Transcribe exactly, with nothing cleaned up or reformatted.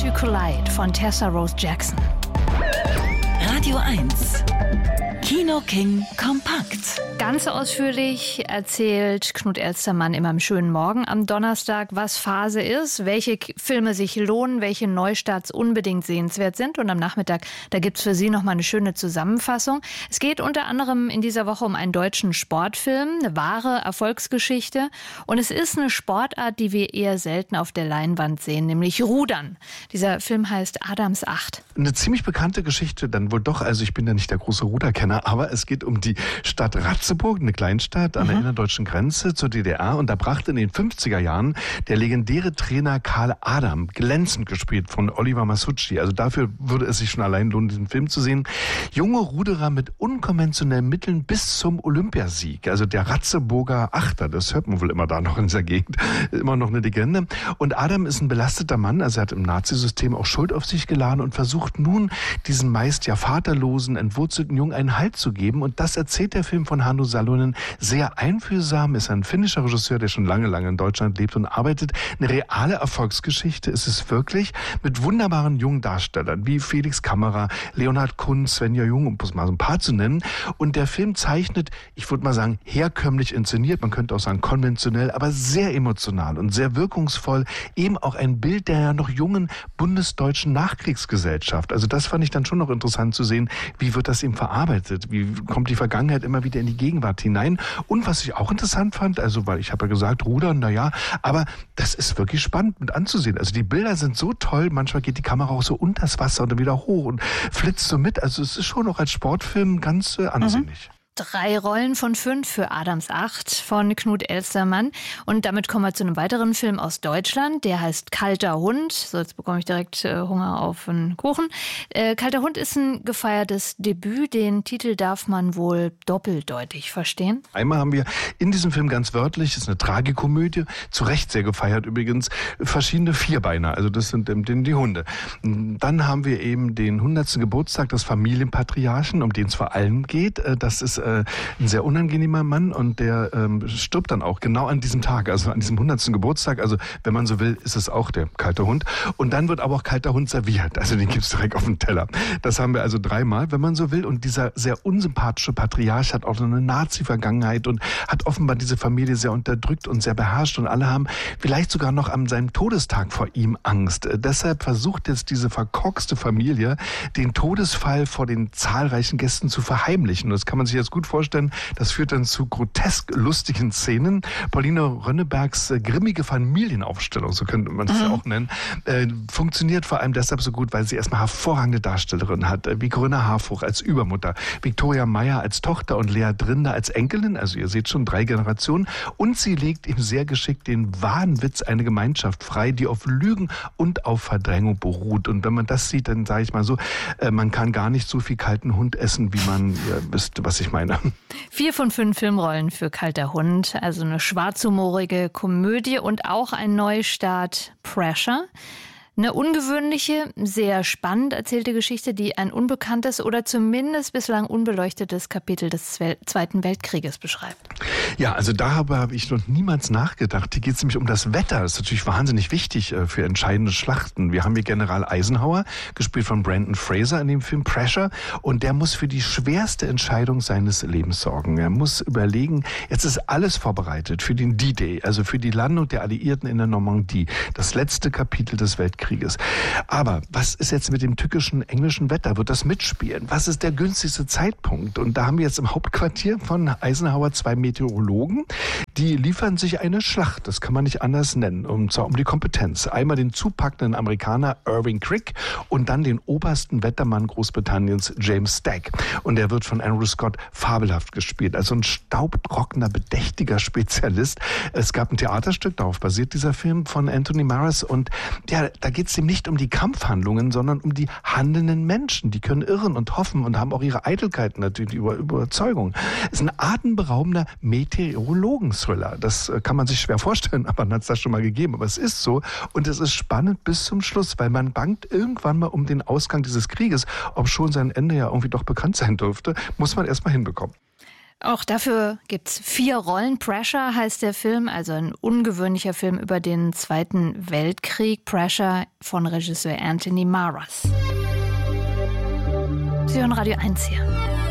to Collide von Tessa Rose Jackson. Radio eins. Kino King kompakt. Ganz ausführlich erzählt Knut Elstermann immer am schönen Morgen am Donnerstag, was Phase ist, welche Filme sich lohnen, welche Neustarts unbedingt sehenswert sind. Und am Nachmittag, da gibt's für Sie nochmal eine schöne Zusammenfassung. Es geht unter anderem in dieser Woche um einen deutschen Sportfilm, eine wahre Erfolgsgeschichte. Und es ist eine Sportart, die wir eher selten auf der Leinwand sehen, nämlich Rudern. Dieser Film heißt Adams Acht. Eine ziemlich bekannte Geschichte dann wohl doch. Also ich bin ja nicht der große Ruderkenner, aber es geht um die Stadt Ratzeburg, eine Kleinstadt an der mhm. innerdeutschen Grenze zur D D R. Und da brachte in den fünfziger Jahren der legendäre Trainer Karl Adam, glänzend gespielt von Oliver Masucci. Also dafür würde es sich schon allein lohnen, diesen Film zu sehen. Junge Ruderer mit unkonventionellen Mitteln bis zum Olympiasieg. Also der Ratzeburger Achter, das hört man wohl immer da noch in dieser Gegend. Immer noch eine Legende. Und Adam ist ein belasteter Mann, also er hat im Nazisystem auch Schuld auf sich geladen und versucht nun, diesen meist ja vaterlosen, entwurzelten Jungen einen Halt zu geben. Und das erzählt der Film von Hannu Salonen sehr einfühlsam, ist ein finnischer Regisseur, der schon lange, lange in Deutschland lebt und arbeitet. Eine reale Erfolgsgeschichte ist es wirklich, mit wunderbaren jungen Darstellern wie Felix Kammerer, Leonhard Kunz, Svenja Jung, um es mal so ein paar zu nennen. Und der Film zeichnet, ich würde mal sagen, herkömmlich inszeniert, man könnte auch sagen konventionell, aber sehr emotional und sehr wirkungsvoll, eben auch ein Bild der ja noch jungen bundesdeutschen Nachkriegsgesellschaft. Also das fand ich dann schon noch interessant zu sehen, wie wird das eben verarbeitet, wie kommt die Vergangenheit immer wieder in die Gegenwart hinein. Und was ich auch interessant fand, also weil ich habe ja gesagt, Rudern, naja, aber das ist wirklich spannend mit anzusehen. Also die Bilder sind so toll, manchmal geht die Kamera auch so unter das Wasser und dann wieder hoch und flitzt so mit. Also es ist schon auch als Sportfilm ganz äh, ansehnlich. Mhm. Drei Rollen von fünf für Adams Acht von Knut Elstermann. Und damit kommen wir zu einem weiteren Film aus Deutschland. Der heißt Kalter Hund. So, jetzt bekomme ich direkt äh, Hunger auf einen Kuchen. Äh, Kalter Hund ist ein gefeiertes Debüt. Den Titel darf man wohl doppeldeutig verstehen. Einmal haben wir in diesem Film ganz wörtlich, ist eine Tragikomödie, zu Recht sehr gefeiert übrigens, verschiedene Vierbeiner. Also das sind ähm, die Hunde. Dann haben wir eben den hundertsten Geburtstag des Familienpatriarchen, um den es vor allem geht. Äh, das ist ein sehr unangenehmer Mann und der ähm, stirbt dann auch genau an diesem Tag, also an diesem hundertsten Geburtstag. Also wenn man so will, ist es auch der kalte Hund. Und dann wird aber auch kalter Hund serviert. Also den gibt's direkt auf dem Teller. Das haben wir also dreimal, wenn man so will. Und dieser sehr unsympathische Patriarch hat auch eine Nazi-Vergangenheit und hat offenbar diese Familie sehr unterdrückt und sehr beherrscht. Und alle haben vielleicht sogar noch an seinem Todestag vor ihm Angst. Äh, deshalb versucht jetzt diese verkorkste Familie, den Todesfall vor den zahlreichen Gästen zu verheimlichen. Und das kann man sich jetzt gut vorstellen. Das führt dann zu grotesk lustigen Szenen. Pauline Rönnebergs äh, grimmige Familienaufstellung, so könnte man es mhm. ja auch nennen, äh, funktioniert vor allem deshalb so gut, weil sie erstmal hervorragende Darstellerinnen hat, äh, wie Grüne Harfuch als Übermutter, Viktoria Meyer als Tochter und Lea Drinder als Enkelin, also ihr seht schon drei Generationen, und sie legt ihm sehr geschickt den Wahnwitz eine Gemeinschaft frei, die auf Lügen und auf Verdrängung beruht. Und wenn man das sieht, dann sage ich mal so, äh, man kann gar nicht so viel kalten Hund essen, wie man, ihr wisst, was ich meine. Vier von fünf Filmrollen für Kalter Hund, also eine schwarzhumorige Komödie und auch ein Neustart Pressure. Eine ungewöhnliche, sehr spannend erzählte Geschichte, die ein unbekanntes oder zumindest bislang unbeleuchtetes Kapitel des Zweiten Weltkrieges beschreibt. Ja, also darüber habe ich noch niemals nachgedacht. Hier geht es nämlich um das Wetter. Das ist natürlich wahnsinnig wichtig für entscheidende Schlachten. Wir haben hier General Eisenhower, gespielt von Brendan Fraser in dem Film Pressure. Und der muss für die schwerste Entscheidung seines Lebens sorgen. Er muss überlegen, jetzt ist alles vorbereitet für den D-Day, also für die Landung der Alliierten in der Normandie. Das letzte Kapitel des Weltkrieges. Aber was ist jetzt mit dem tückischen englischen Wetter? Wird das mitspielen? Was ist der günstigste Zeitpunkt? Und da haben wir jetzt im Hauptquartier von Eisenhower zwei Meteorologen, die liefern sich eine Schlacht, das kann man nicht anders nennen, und zwar um die Kompetenz. Einmal den zupackenden Amerikaner Irving Crick und dann den obersten Wettermann Großbritanniens James Stack. Und der wird von Andrew Scott fabelhaft gespielt, also ein staubtrockener, bedächtiger Spezialist. Es gab ein Theaterstück, darauf basiert dieser Film, von Anthony Maras, und ja, da geht es ihm nicht um die Kampfhandlungen, sondern um die handelnden Menschen. Die können irren und hoffen und haben auch ihre Eitelkeit natürlich, die Über- Überzeugung. Es ist ein atemberaubender Meteorologen-Thriller. Das kann man sich schwer vorstellen, aber man hat es da schon mal gegeben. Aber es ist so, und es ist spannend bis zum Schluss, weil man bangt irgendwann mal um den Ausgang dieses Krieges. Ob schon sein Ende ja irgendwie doch bekannt sein dürfte, muss man erst mal hinbekommen. Auch dafür gibt's vier Rollen. Pressure heißt der Film, also ein ungewöhnlicher Film über den Zweiten Weltkrieg. Pressure von Regisseur Anthony Maras. Sie hören Radio eins hier.